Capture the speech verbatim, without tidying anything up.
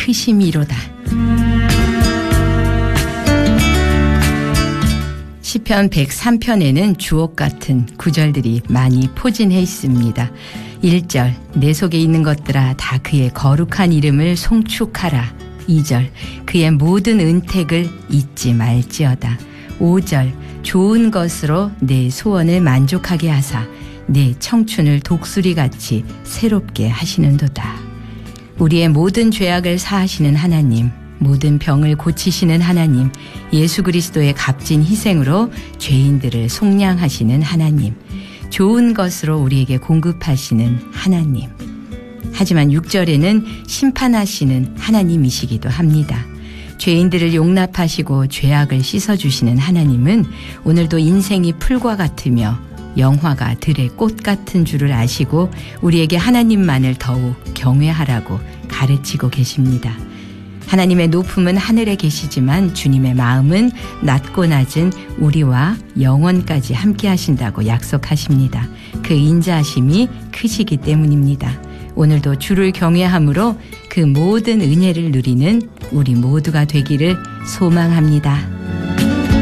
크심이로다. 시편 백삼 편에는 주옥 같은 구절들이 많이 포진해 있습니다. 일 절 내 속에 있는 것들아 다 그의 거룩한 이름을 송축하라. 이 절 그의 모든 은택을 잊지 말지어다. 오 절 좋은 것으로 내 소원을 만족하게 하사 내 청춘을 독수리같이 새롭게 하시는도다. 우리의 모든 죄악을 사하시는 하나님, 모든 병을 고치시는 하나님, 예수 그리스도의 값진 희생으로 죄인들을 속량하시는 하나님, 좋은 것으로 우리에게 공급하시는 하나님. 하지만 육 절에는 심판하시는 하나님이시기도 합니다. 죄인들을 용납하시고 죄악을 씻어주시는 하나님은 오늘도 인생이 풀과 같으며 영화가 들의 꽃 같은 줄을 아시고 우리에게 하나님만을 더욱 경외하라고 가르치고 계십니다. 하나님의 높음은 하늘에 계시지만 주님의 마음은 낮고 낮은 우리와 영원까지 함께 하신다고 약속하십니다. 그 인자하심이 크시기 때문입니다. 오늘도 주를 경외함으로 그 모든 은혜를 누리는 우리 모두가 되기를 소망합니다.